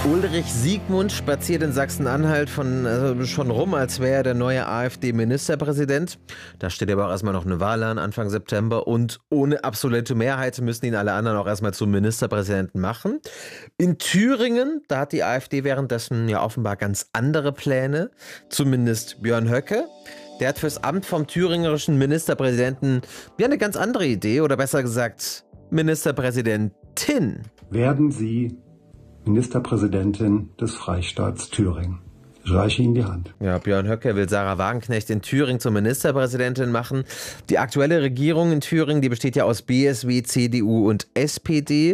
Ulrich Siegmund spaziert in Sachsen-Anhalt schon rum, als wäre er der neue AfD-Ministerpräsident. Da steht aber auch erstmal noch eine Wahl an, Anfang September. Und ohne absolute Mehrheit müssen ihn alle anderen auch erstmal zum Ministerpräsidenten machen. In Thüringen, da hat die AfD währenddessen ja offenbar ganz andere Pläne. Zumindest Björn Höcke. Der hat fürs Amt vom thüringerischen Ministerpräsidenten ja eine ganz andere Idee. Oder besser gesagt, Ministerpräsidentin. Werden Sie Ministerpräsidentin des Freistaats Thüringen? Ich reiche Ihnen die Hand. Ja, Björn Höcke will Sarah Wagenknecht in Thüringen zur Ministerpräsidentin machen. Die aktuelle Regierung in Thüringen, die besteht ja aus BSW, CDU und SPD.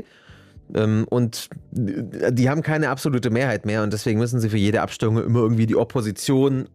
Und die haben keine absolute Mehrheit mehr und deswegen müssen sie für jede Abstimmung immer irgendwie die Opposition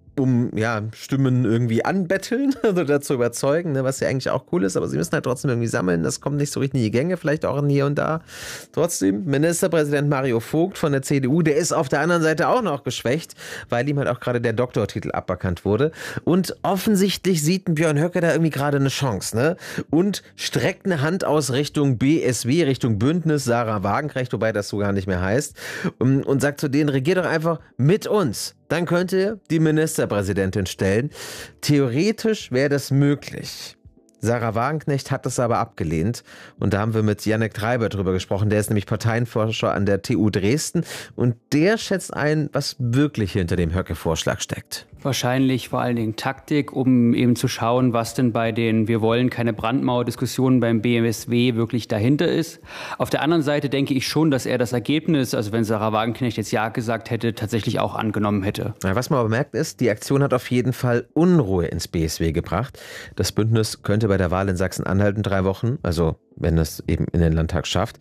Stimmen irgendwie anbetteln, also dazu überzeugen, ne, was ja eigentlich auch cool ist, aber sie müssen halt trotzdem irgendwie sammeln, das kommt nicht so richtig in die Gänge, vielleicht auch hier und da. Trotzdem, Ministerpräsident Mario Vogt von der CDU, der ist auf der anderen Seite auch noch geschwächt, weil ihm halt auch gerade der Doktortitel aberkannt wurde und offensichtlich sieht Björn Höcke da irgendwie gerade eine Chance, ne, und streckt eine Hand aus Richtung BSW, Richtung Bündnis Sarah Wagenknecht, wobei das so gar nicht mehr heißt, und sagt zu denen, regiert doch einfach mit uns. Dann könnt ihr die Ministerpräsidentin stellen. Theoretisch wäre das möglich. Sarah Wagenknecht hat das aber abgelehnt. Und da haben wir mit Jannik Treiber drüber gesprochen. Der ist nämlich Parteienforscher an der TU Dresden. Und der schätzt ein, was wirklich hinter dem Höcke-Vorschlag steckt. Wahrscheinlich vor allen Dingen Taktik, um eben zu schauen, was denn bei den Wir wollen keine Brandmauer-Diskussionen beim BSW wirklich dahinter ist. Auf der anderen Seite denke ich schon, dass er das Ergebnis, also wenn Sarah Wagenknecht jetzt Ja gesagt hätte, tatsächlich auch angenommen hätte. Ja, was man aber merkt ist, die Aktion hat auf jeden Fall Unruhe ins BSW gebracht. Das Bündnis könnte bei der Wahl in Sachsen-Anhalt in 3 Wochen, also wenn es eben in den Landtag schafft,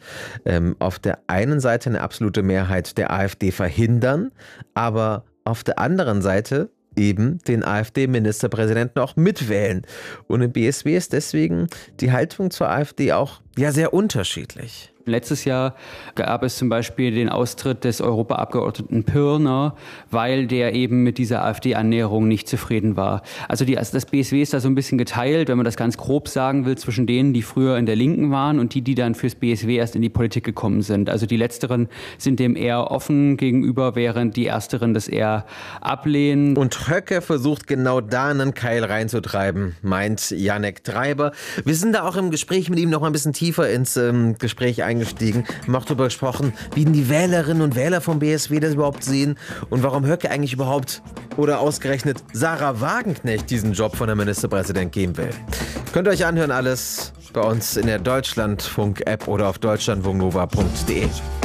auf der einen Seite eine absolute Mehrheit der AfD verhindern, aber auf der anderen Seite eben den AfD-Ministerpräsidenten auch mitwählen. Und im BSW ist deswegen die Haltung zur AfD auch sehr unterschiedlich. Letztes Jahr gab es zum Beispiel den Austritt des Europaabgeordneten Pirner, weil der eben mit dieser AfD-Annäherung nicht zufrieden war. Also das BSW ist da so ein bisschen geteilt, wenn man das ganz grob sagen will, zwischen denen, die früher in der Linken waren und die dann fürs BSW erst in die Politik gekommen sind. Also die Letzteren sind dem eher offen gegenüber, während die Ersteren das eher ablehnen. Und Höcke versucht genau da einen Keil reinzutreiben, meint Jannik Treiber. Wir sind da auch im Gespräch mit ihm noch mal ein bisschen tiefer ins Gespräch eingestiegen. Wir haben auch darüber gesprochen, wie denn die Wählerinnen und Wähler vom BSW das überhaupt sehen und warum Höcke eigentlich überhaupt oder ausgerechnet Sarah Wagenknecht diesen Job von der Ministerpräsident geben will. Könnt ihr euch anhören, alles bei uns in der Deutschlandfunk-App oder auf deutschlandfunknova.de.